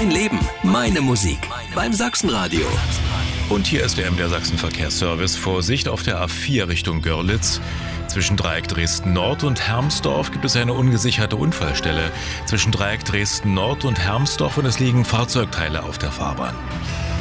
Mein Leben, meine Musik. Beim Sachsenradio. Und hier ist der MDR Sachsen Verkehrsservice. Vorsicht auf der A4 Richtung Görlitz. Zwischen Dreieck Dresden-Nord und Hermsdorf gibt es eine ungesicherte Unfallstelle. Zwischen Dreieck Dresden-Nord und Hermsdorf und es liegen Fahrzeugteile auf der Fahrbahn.